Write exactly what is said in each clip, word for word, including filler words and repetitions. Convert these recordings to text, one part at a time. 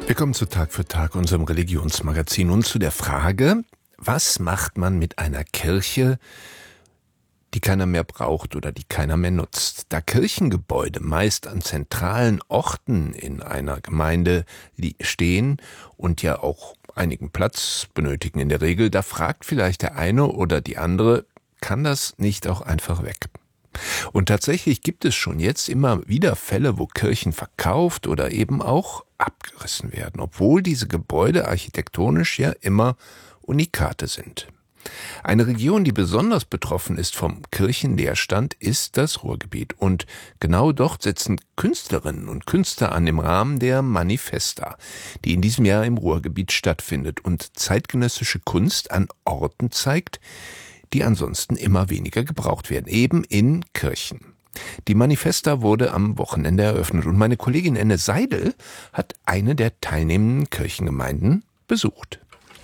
Willkommen zu Tag für Tag, unserem Religionsmagazin, und zu der Frage, was macht man mit einer Kirche, die keiner mehr braucht oder die keiner mehr nutzt? Da Kirchengebäude meist an zentralen Orten in einer Gemeinde stehen und ja auch einigen Platz benötigen in der Regel, da fragt vielleicht der eine oder die andere, kann das nicht auch einfach weg? Und tatsächlich gibt es schon jetzt immer wieder Fälle, wo Kirchen verkauft oder eben auch abgerissen werden, obwohl diese Gebäude architektonisch ja immer Unikate sind. Eine Region, die besonders betroffen ist vom Kirchenleerstand, ist das Ruhrgebiet. Und genau dort setzen Künstlerinnen und Künstler an im Rahmen der Manifesta, die in diesem Jahr im Ruhrgebiet stattfindet und zeitgenössische Kunst an Orten zeigt, die ansonsten immer weniger gebraucht werden, eben in Kirchen. Die Manifesta wurde am Wochenende eröffnet und meine Kollegin Enne Seidel hat eine der teilnehmenden Kirchengemeinden besucht.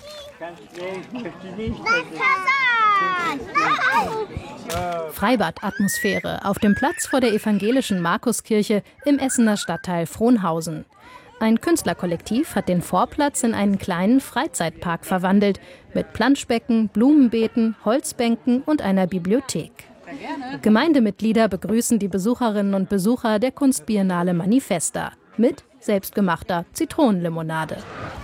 Freibad-Atmosphäre auf dem Platz vor der evangelischen Markuskirche im Essener Stadtteil Frohnhausen. Ein Künstlerkollektiv hat den Vorplatz in einen kleinen Freizeitpark verwandelt, mit Planschbecken, Blumenbeeten, Holzbänken und einer Bibliothek. Gemeindemitglieder begrüßen die Besucherinnen und Besucher der Kunstbiennale Manifesta mit selbstgemachter Zitronenlimonade.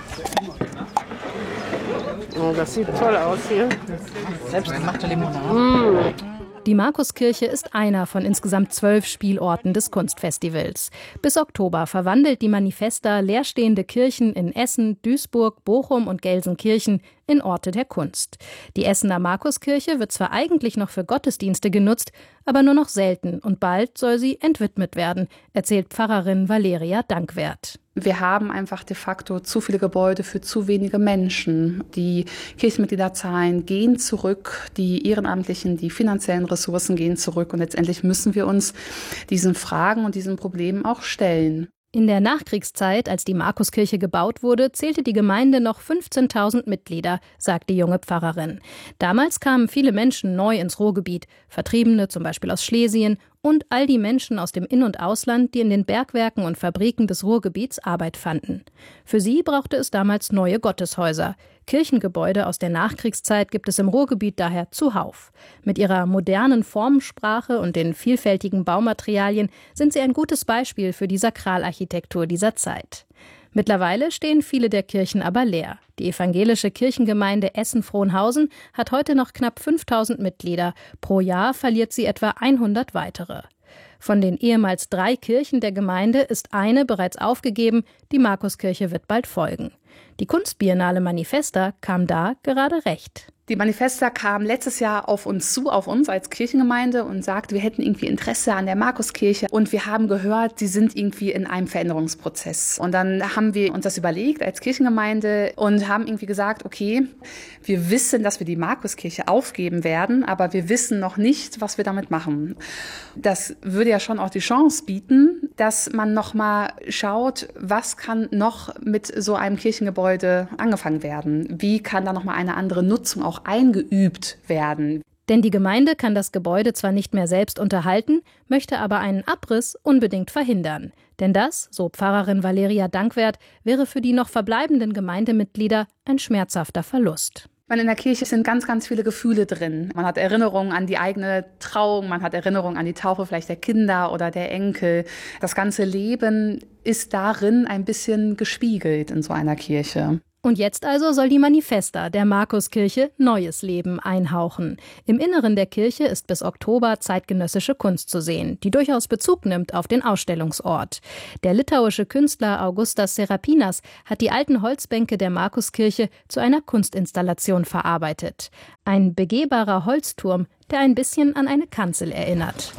Oh, das sieht toll aus hier. Selbstgemachte Limonade. Mm. Die Markuskirche ist einer von insgesamt zwölf Spielorten des Kunstfestivals. Bis Oktober verwandelt die Manifesta leerstehende Kirchen in Essen, Duisburg, Bochum und Gelsenkirchen in Orte der Kunst. Die Essener Markuskirche wird zwar eigentlich noch für Gottesdienste genutzt, aber nur noch selten, und bald soll sie entwidmet werden, erzählt Pfarrerin Valeria Dankwert. Wir haben einfach de facto zu viele Gebäude für zu wenige Menschen. Die Kirchenmitgliederzahlen gehen zurück, die ehrenamtlichen, die finanziellen Ressourcen gehen zurück, und letztendlich müssen wir uns diesen Fragen und diesen Problemen auch stellen. In der Nachkriegszeit, als die Markuskirche gebaut wurde, zählte die Gemeinde noch fünfzehntausend Mitglieder, sagt die junge Pfarrerin. Damals kamen viele Menschen neu ins Ruhrgebiet, Vertriebene zum Beispiel aus Schlesien und all die Menschen aus dem In- und Ausland, die in den Bergwerken und Fabriken des Ruhrgebiets Arbeit fanden. Für sie brauchte es damals neue Gotteshäuser. Kirchengebäude aus der Nachkriegszeit gibt es im Ruhrgebiet daher zuhauf. Mit ihrer modernen Formensprache und den vielfältigen Baumaterialien sind sie ein gutes Beispiel für die Sakralarchitektur dieser Zeit. Mittlerweile stehen viele der Kirchen aber leer. Die evangelische Kirchengemeinde Essen-Frohnhausen hat heute noch knapp fünftausend Mitglieder. Pro Jahr verliert sie etwa hundert weitere. Von den ehemals drei Kirchen der Gemeinde ist eine bereits aufgegeben, die Markuskirche wird bald folgen. Die Kunstbiennale Manifesta kam da gerade recht. Die Manifesta kam letztes Jahr auf uns zu, auf uns als Kirchengemeinde, und sagte, wir hätten irgendwie Interesse an der Markuskirche, und wir haben gehört, sie sind irgendwie in einem Veränderungsprozess. Und dann haben wir uns das überlegt als Kirchengemeinde und haben irgendwie gesagt, okay, wir wissen, dass wir die Markuskirche aufgeben werden, aber wir wissen noch nicht, was wir damit machen. Das würde ja schon auch die Chance bieten, dass man noch mal schaut, was kann noch mit so einem Kirchengebäude angefangen werden? Wie kann da noch mal eine andere Nutzung auch eingeübt werden? Denn die Gemeinde kann das Gebäude zwar nicht mehr selbst unterhalten, möchte aber einen Abriss unbedingt verhindern. Denn das, so Pfarrerin Valeria Dankwert, wäre für die noch verbleibenden Gemeindemitglieder ein schmerzhafter Verlust. In der Kirche sind ganz, ganz viele Gefühle drin. Man hat Erinnerungen an die eigene Trauung, man hat Erinnerungen an die Taufe vielleicht der Kinder oder der Enkel. Das ganze Leben ist darin ein bisschen gespiegelt in so einer Kirche. Und jetzt also soll die Manifesta der Markuskirche neues Leben einhauchen. Im Inneren der Kirche ist bis Oktober zeitgenössische Kunst zu sehen, die durchaus Bezug nimmt auf den Ausstellungsort. Der litauische Künstler Augustas Serapinas hat die alten Holzbänke der Markuskirche zu einer Kunstinstallation verarbeitet. Ein begehbarer Holzturm, der ein bisschen an eine Kanzel erinnert.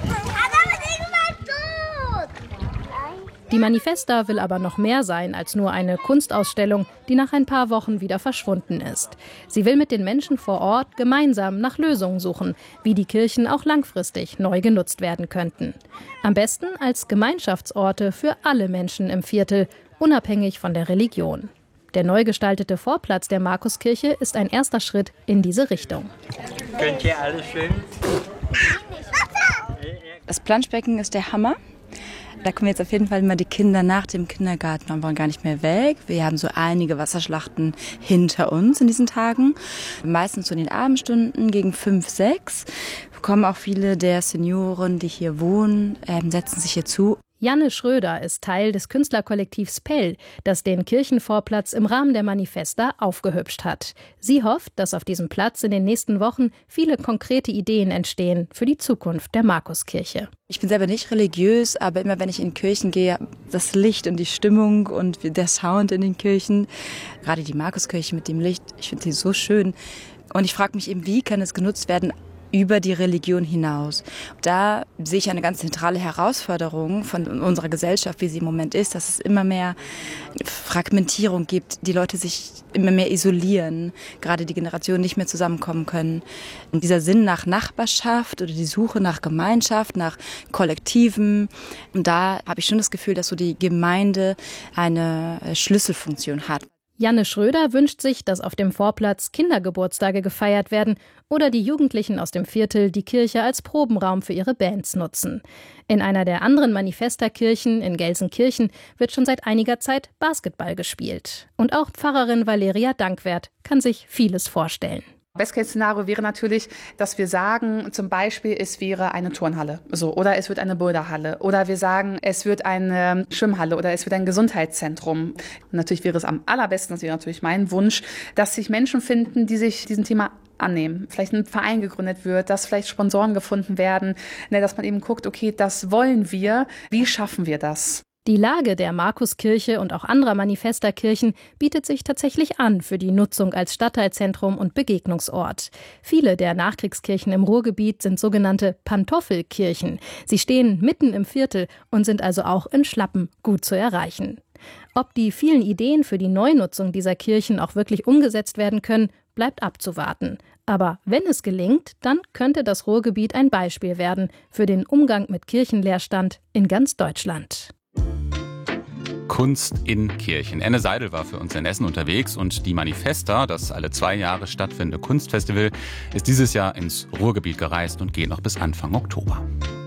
Die Manifesta will aber noch mehr sein als nur eine Kunstausstellung, die nach ein paar Wochen wieder verschwunden ist. Sie will mit den Menschen vor Ort gemeinsam nach Lösungen suchen, wie die Kirchen auch langfristig neu genutzt werden könnten. Am besten als Gemeinschaftsorte für alle Menschen im Viertel, unabhängig von der Religion. Der neu gestaltete Vorplatz der Markuskirche ist ein erster Schritt in diese Richtung. Könnt ihr alles schön? Das Planschbecken ist der Hammer. Da kommen jetzt auf jeden Fall immer die Kinder nach dem Kindergarten und wollen gar nicht mehr weg. Wir haben so einige Wasserschlachten hinter uns in diesen Tagen. Meistens so in den Abendstunden gegen fünf, sechs kommen auch viele der Senioren, die hier wohnen, setzen sich hier zu. Janne Schröder ist Teil des Künstlerkollektivs Pell, das den Kirchenvorplatz im Rahmen der Manifesta aufgehübscht hat. Sie hofft, dass auf diesem Platz in den nächsten Wochen viele konkrete Ideen entstehen für die Zukunft der Markuskirche. Ich bin selber nicht religiös, aber immer wenn ich in Kirchen gehe, das Licht und die Stimmung und der Sound in den Kirchen, gerade die Markuskirche mit dem Licht, ich finde sie so schön. Und ich frage mich eben, wie kann es genutzt werden über die Religion hinaus. Da sehe ich eine ganz zentrale Herausforderung von unserer Gesellschaft, wie sie im Moment ist, dass es immer mehr Fragmentierung gibt, die Leute sich immer mehr isolieren, gerade die Generationen nicht mehr zusammenkommen können. Und dieser Sinn nach Nachbarschaft oder die Suche nach Gemeinschaft, nach Kollektiven, und da habe ich schon das Gefühl, dass so die Gemeinde eine Schlüsselfunktion hat. Janne Schröder wünscht sich, dass auf dem Vorplatz Kindergeburtstage gefeiert werden oder die Jugendlichen aus dem Viertel die Kirche als Probenraum für ihre Bands nutzen. In einer der anderen Manifesta-Kirchen in Gelsenkirchen wird schon seit einiger Zeit Basketball gespielt. Und auch Pfarrerin Valeria Dankwert kann sich vieles vorstellen. Best-Case-Szenario wäre natürlich, dass wir sagen, zum Beispiel, es wäre eine Turnhalle, so, oder es wird eine Boulderhalle, oder wir sagen, es wird eine Schwimmhalle oder es wird ein Gesundheitszentrum. Und natürlich wäre es am allerbesten, das wäre natürlich mein Wunsch, dass sich Menschen finden, die sich diesem Thema annehmen. Vielleicht ein Verein gegründet wird, dass vielleicht Sponsoren gefunden werden, ne, dass man eben guckt, okay, das wollen wir, wie schaffen wir das? Die Lage der Markuskirche und auch anderer Manifesta-Kirchen bietet sich tatsächlich an für die Nutzung als Stadtteilzentrum und Begegnungsort. Viele der Nachkriegskirchen im Ruhrgebiet sind sogenannte Pantoffelkirchen. Sie stehen mitten im Viertel und sind also auch in Schlappen gut zu erreichen. Ob die vielen Ideen für die Neunutzung dieser Kirchen auch wirklich umgesetzt werden können, bleibt abzuwarten. Aber wenn es gelingt, dann könnte das Ruhrgebiet ein Beispiel werden für den Umgang mit Kirchenleerstand in ganz Deutschland. Kunst in Kirchen. Enne Seidel war für uns in Essen unterwegs und die Manifesta, das alle zwei Jahre stattfindende Kunstfestival, ist dieses Jahr ins Ruhrgebiet gereist und geht noch bis Anfang Oktober.